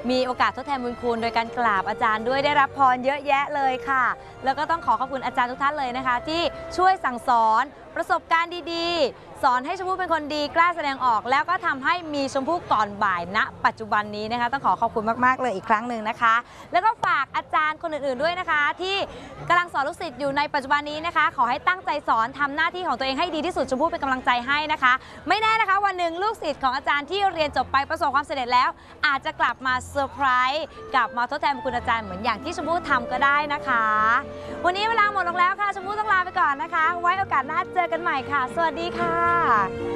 มีโอกาสทดแทนบุญคุณโดยการกราบอาจารย์ด้วยได้รับพรเยอะแยะเลยค่ะแล้วก็ต้องขอบคุณอาจารย์ทุกท่านเลยนะคะที่ช่วยสั่งสอนประสบการณ์ดีๆสอนให้ชมพู่เป็นคนดีกล้าแสดงออกแล้วก็ทำให้มีชมพู่ก่อนบ่ายณปัจจุบันนี้นะคะต้องขอบคุณมากๆเลยอีกครั้งหนึ่งนะคะแล้วก็ฝากอาจารย์คนอื่นๆด้วยนะคะที่กำลังสอนลูกศิษย์อยู่ในปัจจุบันนี้นะคะขอให้ตั้งใจสอนทำหน้าที่ของตัวเองให้ดีที่สุดชมพู่เป็นกำลังใจให้นะคะไม่แน่นะคะวันหนึ่งลูกศิษย์ของอาจารย์ที่เรียนจบไปประสบความสำเร็จแล้วอาจจะกลับมาเซอร์ไพรส์กลับมาทดแทนบุญคุณอาจารย์เหมือนอย่างที่ชมพู่ทำก็ได้นะคะวันนี้เวลาหมดลงแล้วค่ะชมพู่ต้องลาไปก่อนนะคะไว้โอกาสหน้าเจอกันใหม่ค่ะสวัสดีค่ะ